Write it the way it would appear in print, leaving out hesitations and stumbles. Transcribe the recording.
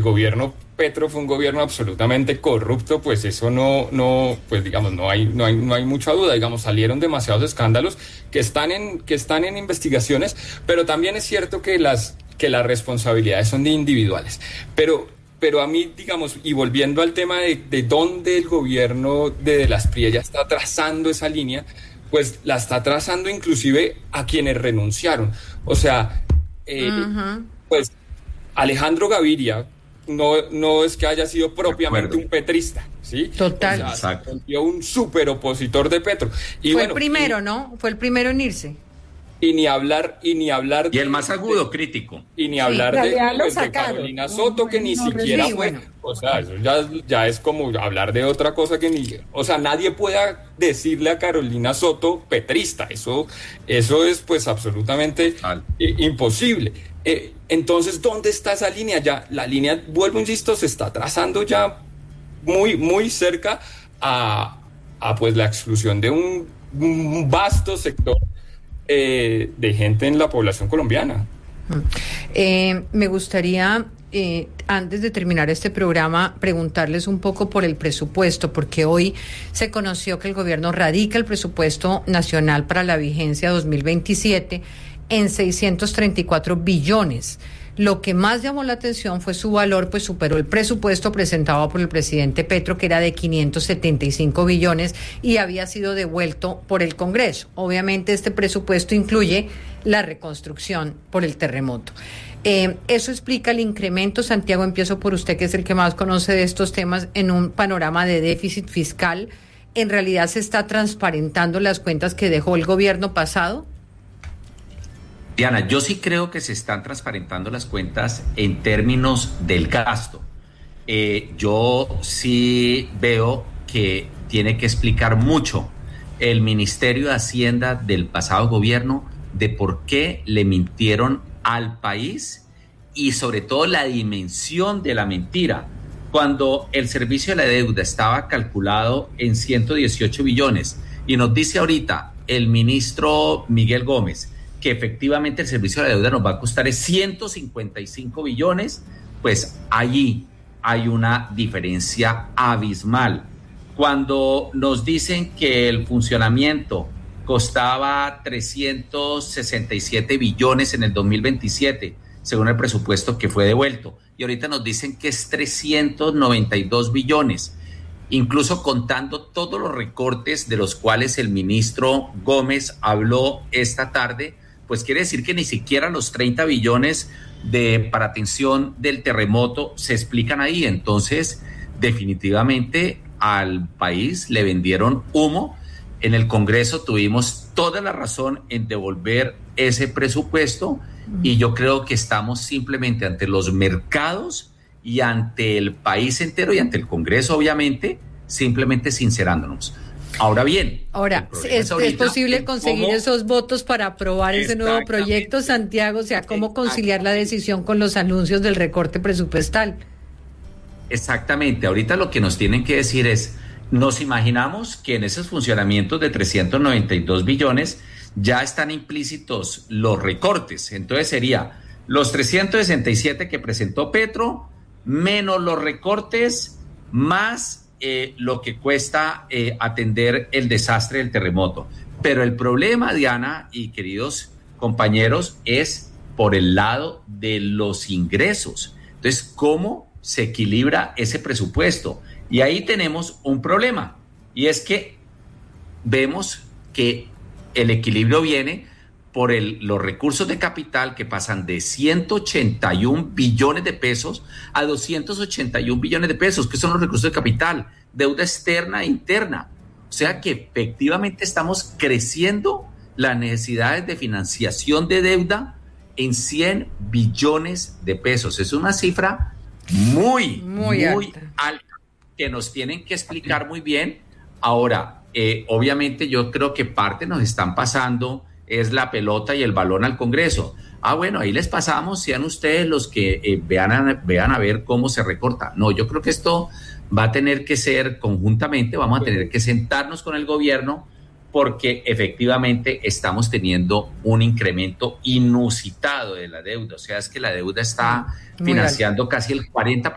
gobierno Petro fue un gobierno absolutamente corrupto, pues eso pues digamos, no hay mucha duda, digamos, salieron demasiados escándalos que están en investigaciones, pero también es cierto que las responsabilidades son de individuales. Pero a mí, digamos, y volviendo al tema de dónde el gobierno de las PRI ya está trazando esa línea, pues la está trazando inclusive a quienes renunciaron. O sea, pues Alejandro Gaviria no es que haya sido propiamente un petrista, ¿sí? Total. O sea, fue un súper opositor de Petro. Y fue el primero, ¿no? Fue el primero en irse. Y ni hablar y el más agudo crítico. Y ni hablar de Carolina Soto, que ni siquiera fue. Bueno. O sea, eso ya es como hablar de otra cosa que ni. O sea, nadie pueda decirle a Carolina Soto petrista. Eso es pues absolutamente imposible. Entonces, ¿dónde está esa línea? Ya la línea, vuelvo, insisto, se está trazando ya muy, muy cerca a pues la exclusión de un vasto sector de gente en la población colombiana. Me gustaría, antes de terminar este programa, preguntarles un poco por el presupuesto, porque hoy se conoció que el gobierno radica el presupuesto nacional para la vigencia 2027 en 634 billones. Lo que más llamó la atención fue su valor, pues superó el presupuesto presentado por el presidente Petro, que era de 575 billones y había sido devuelto por el Congreso. Obviamente este presupuesto incluye la reconstrucción por el terremoto. Eso explica el incremento. Santiago, empiezo por usted, que es el que más conoce de estos temas, en un panorama de déficit fiscal. ¿En realidad se está transparentando las cuentas que dejó el gobierno pasado? Diana, yo sí creo que se están transparentando las cuentas en términos del gasto. Yo sí veo que tiene que explicar mucho el Ministerio de Hacienda del pasado gobierno de por qué le mintieron al país y sobre todo la dimensión de la mentira. Cuando el servicio de la deuda estaba calculado en 118 billones y nos dice ahorita el ministro Miguel Gómez que efectivamente el servicio de la deuda nos va a costar 155 billones, pues allí hay una diferencia abismal. Cuando nos dicen que el funcionamiento costaba 367 billones en el 2027, según el presupuesto que fue devuelto, y ahorita nos dicen que es 392 billones, incluso contando todos los recortes de los cuales el ministro Gómez habló esta tarde, pues quiere decir que ni siquiera los 30 billones para atención del terremoto se explican ahí. Entonces, definitivamente al país le vendieron humo. En el Congreso tuvimos toda la razón en devolver ese presupuesto y yo creo que estamos simplemente ante los mercados y ante el país entero y ante el Congreso, obviamente, simplemente sincerándonos. Ahora bien, ¿es posible conseguir esos votos para aprobar ese nuevo proyecto, Santiago? O sea, ¿cómo conciliar la decisión con los anuncios del recorte presupuestal? Exactamente, ahorita lo que nos tienen que decir es, nos imaginamos que en esos funcionamientos de 392 billones ya están implícitos los recortes, entonces sería los 367 que presentó Petro, menos los recortes, más lo que cuesta atender el desastre del terremoto. Pero el problema, Diana y queridos compañeros, es por el lado de los ingresos. Entonces, ¿cómo se equilibra ese presupuesto? Y ahí tenemos un problema, y es que vemos que el equilibrio viene por los recursos de capital que pasan de 181 billones de pesos a 281 billones de pesos, que son los recursos de capital, deuda externa e interna. O sea que efectivamente estamos creciendo las necesidades de financiación de deuda en 100 billones de pesos. Es una cifra muy alta que nos tienen que explicar muy bien. Ahora, obviamente yo creo que parte nos están pasando es la pelota y el balón al Congreso. Bueno, ahí les pasamos, sean ustedes los que vean a ver cómo se recorta. No, yo creo que esto va a tener que ser conjuntamente, vamos a tener que sentarnos con el gobierno porque efectivamente estamos teniendo un incremento inusitado de la deuda. O sea, es que la deuda está financiando casi el 40%